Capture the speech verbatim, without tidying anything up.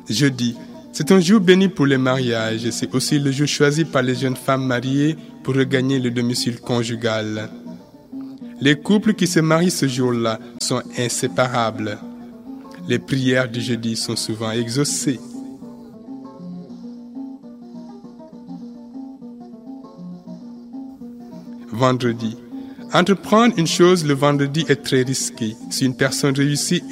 Jeudi, c'est un jour béni pour les mariages et c'est aussi le jour choisi par les jeunes femmes mariées pour regagner le domicile conjugal. Les couples qui se marient ce jour-là sont inséparables. Les prières du jeudi sont souvent exaucées. Vendredi. Entreprendre une chose le vendredi est très risqué. Si une personne réussit